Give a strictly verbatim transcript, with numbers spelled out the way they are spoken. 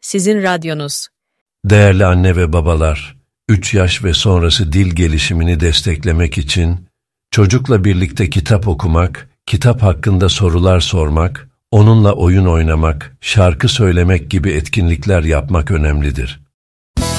sizin radyonuz. Değerli anne ve babalar, üç yaş ve sonrası dil gelişimini desteklemek için çocukla birlikte kitap okumak, kitap hakkında sorular sormak, onunla oyun oynamak, şarkı söylemek gibi etkinlikler yapmak önemlidir.